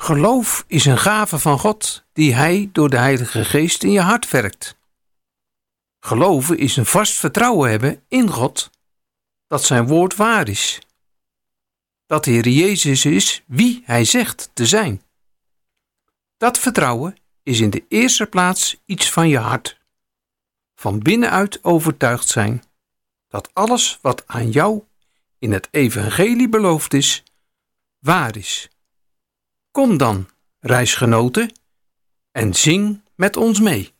Geloof is een gave van God die Hij door de Heilige Geest in je hart werkt. Geloven is een vast vertrouwen hebben in God, dat zijn woord waar is. Dat de Heer Jezus is wie Hij zegt te zijn. Dat vertrouwen is in de eerste plaats iets van je hart. Van binnenuit overtuigd zijn dat alles wat aan jou in het evangelie beloofd is, waar is. Kom dan, reisgenoten, en zing met ons mee.